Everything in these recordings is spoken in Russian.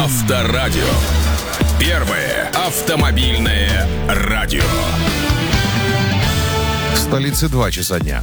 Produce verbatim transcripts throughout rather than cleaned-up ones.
Авторадио. Первое автомобильное радио. В столице два часа дня.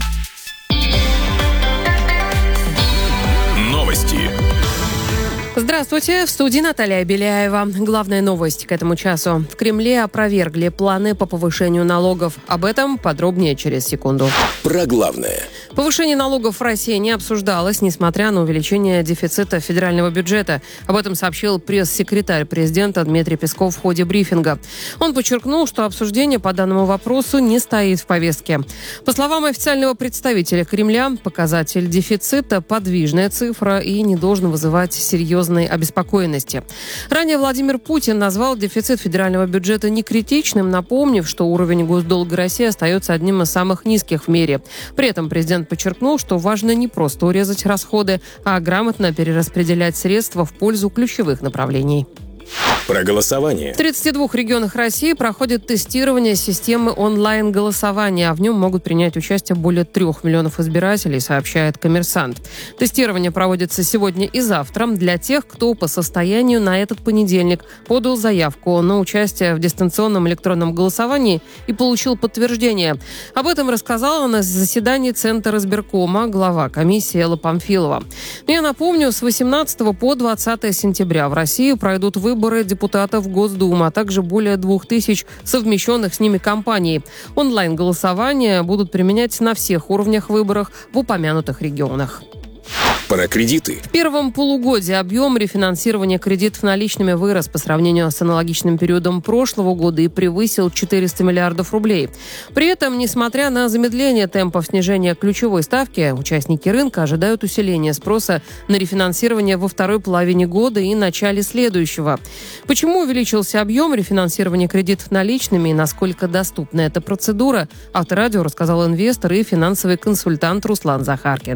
Новости. Здравствуйте, в студии Наталья Беляева. Главная новость к этому часу. В Кремле опровергли планы по повышению налогов. Об этом подробнее через секунду. Про главное. Повышение налогов в России не обсуждалось, несмотря на увеличение дефицита федерального бюджета. Об этом сообщил пресс-секретарь президента Дмитрий Песков в ходе брифинга. Он подчеркнул, что обсуждение по данному вопросу не стоит в повестке. По словам официального представителя Кремля, показатель дефицита – подвижная цифра и не должен вызывать серьезные обеспокоенности. Ранее Владимир Путин назвал дефицит федерального бюджета некритичным, напомнив, что уровень госдолга России остается одним из самых низких в мире. При этом президент подчеркнул, что важно не просто урезать расходы, а грамотно перераспределять средства в пользу ключевых направлений. Про голосование. В тридцати двух регионах России проходит тестирование системы онлайн-голосования, а в нем могут принять участие более трех миллионов избирателей, сообщает «Коммерсант». Тестирование проводится сегодня и завтра для тех, кто по состоянию на этот понедельник подал заявку на участие в дистанционном электронном голосовании и получил подтверждение. Об этом рассказала на заседании Центра избиркома глава комиссии Элла Памфилова. Я напомню, с восемнадцатого по двадцатое сентября в России пройдут выборы депутатов Госдумы, а также более двух тысяч совмещенных с ними кампаний. Онлайн-голосование будут применять на всех уровнях выборов в упомянутых регионах. Про кредиты. В первом полугодии объем рефинансирования кредитов наличными вырос по сравнению с аналогичным периодом прошлого года и превысил четыреста миллиардов рублей. При этом, несмотря на замедление темпов снижения ключевой ставки, участники рынка ожидают усиления спроса на рефинансирование во второй половине года и начале следующего. Почему увеличился объем рефинансирования кредитов наличными и насколько доступна эта процедура, Авторадио рассказал инвестор и финансовый консультант Руслан Захаркин.